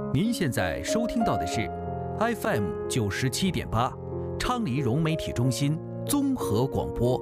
您现在收听到的是 FM 97.8，昌黎融媒体中心综合广播。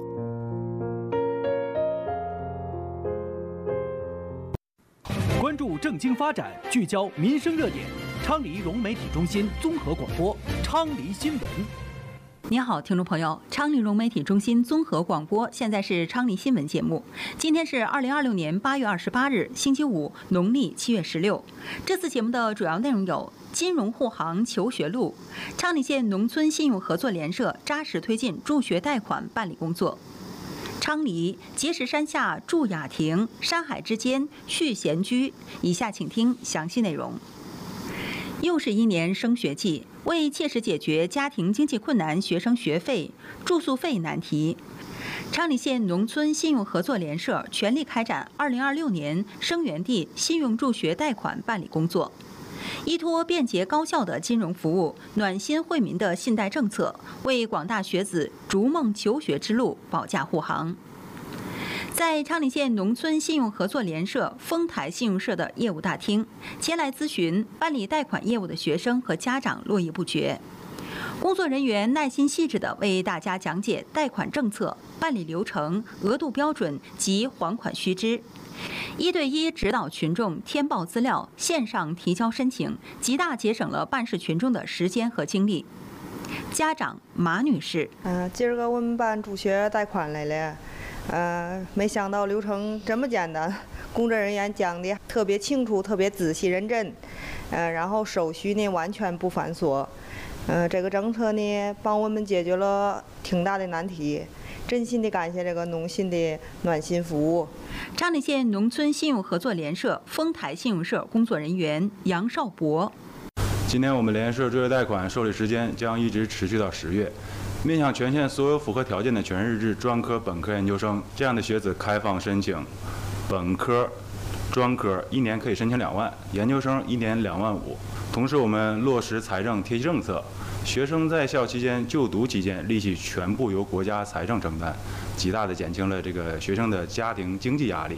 关注政经发展，聚焦民生热点，昌黎融媒体中心综合广播，昌黎新闻。 您好，听众朋友，昌黎融媒体中心综合广播，现在是昌黎新闻节目。今天是2026年8月28日，星期五，农历7月16。这次节目的主要内容有：金融护航求学路，昌黎县农村信用合作联社扎实推进助学贷款办理工作；昌黎碣石山下筑雅亭，山海之间续闲居。以下请听详细内容。又是一年升学季，为切实解决家庭经济困难学生学费、住宿费难题，昌黎县农村信用合作联社全力开展2026年生源地信用助学贷款办理工作，依托便捷高效的金融服务、暖心惠民的信贷政策，为广大学子逐梦求学之路保驾护航。在昌黎县农村信用合作联社丰台信用社的业务大厅，前来咨询办理贷款业务的学生和家长络绎不绝。工作人员耐心细致地为大家讲解贷款政策、办理流程、额度标准及还款须知，一对一指导群众填报资料、线上提交申请，极大节省了办事群众的时间和精力。家长马女士： 今儿个我们办助学贷款来了。没想到流程这么简单，工作人员讲的特别清楚、特别仔细认真，然后手续呢完全不繁琐，这个政策呢帮我们解决了挺大的难题，真心的感谢这个农信的暖心服务。 昌黎县农村信用合作联社丰台信用社工作人员杨少博： 今年我们联社助学贷款受理时间将一直持续到10月。面向全县所有符合条件的全日制专科、本科、研究生这样的学子开放申请。本科、专科1年可以申请2万，研究生1年2万5。同时，我们落实财政贴息政策，学生在校期间、就读期间利息全部由国家财政承担，极大的减轻了这个学生的家庭经济压力。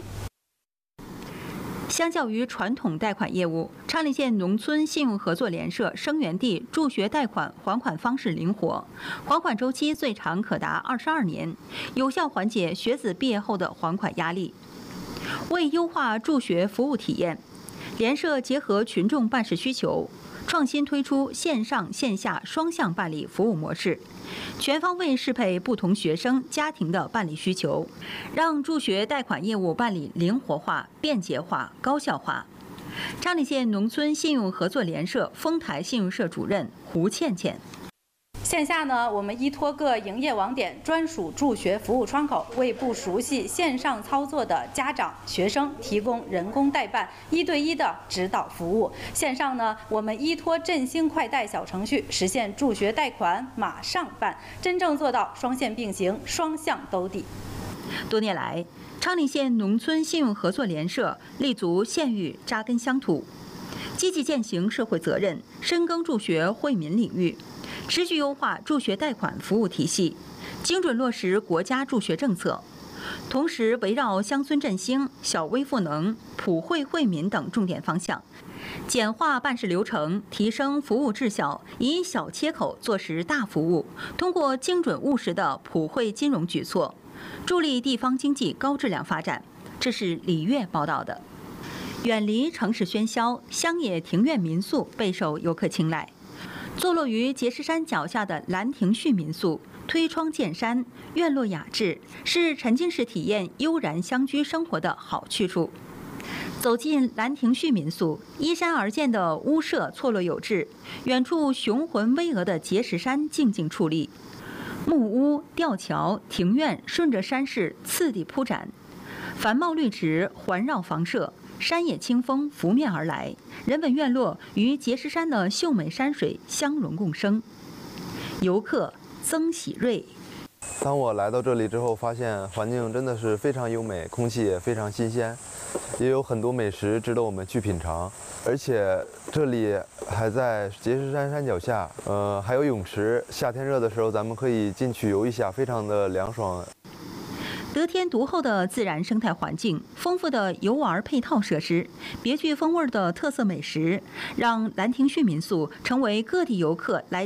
相较于传统贷款业务，昌黎县农村信用合作联社生源地助学贷款还款方式灵活，还款周期最长可达22年，有效缓解学子毕业后的还款压力。为优化助学服务体验，联社结合群众办事需求，创新推出线上线下双向办理服务模式，全方位适配不同学生家庭的办理需求，让助学贷款业务办理灵活化、便捷化、高效化。昌黎县农村信用合作联社丰台信用社主任胡倩倩： 线下呢，我们依托各营业网点专属助学服务窗口，为不熟悉线上操作的家长、学生提供人工代办、1对1的指导服务。线上呢，我们依托振兴快贷小程序，实现助学贷款马上办，真正做到双线并行、双向兜底。 多年来，昌黎县农村信用合作联社立足县域，扎根乡土，积极践行社会责任，深耕助学惠民领域，持续优化助学贷款服务体系，精准落实国家助学政策，同时围绕乡村振兴、小微赋能、普惠惠民等重点方向，简化办事流程，提升服务质效，以小切口做实大服务，通过精准务实的普惠金融举措，助力地方经济高质量发展。这是李月报道的。远离城市喧嚣，乡野庭院民宿备受游客青睐。坐落于碣石山脚下的兰亭序民宿，推窗见山，院落雅致，是沉浸式体验悠然乡居生活的好去处。走进兰亭序民宿，依山而建的屋舍错落有致，远处雄浑巍峨的碣石山静静矗立，木屋、吊桥、庭院顺着山势次第铺展，繁茂绿植环绕房舍，山野清风拂面而来，人文院落与碣石山的秀美山水相融共生。游客曾喜瑞： 当我来到这里之后，发现环境真的是非常优美，空气也非常新鲜，也有很多美食值得我们去品尝。而且这里还在碣石山山脚下，还有泳池，夏天热的时候咱们可以进去游一下，非常的凉爽。 得天独厚的自然生态环境、丰富的游玩配套设施、别具风味的特色美食，让兰亭序民宿成为各地游客来